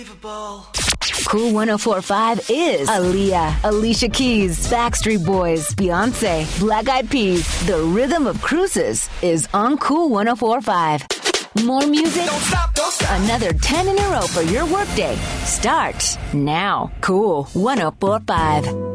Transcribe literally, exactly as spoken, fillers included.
Cool one oh four point five is Aaliyah, Alicia Keys, Backstreet Boys, Beyonce, Black Eyed Peas. The rhythm of cruises is on Cool one oh four point five. More music, don't stop, don't stop. Another ten in a row for your workday. Start now. Cool one oh four point five.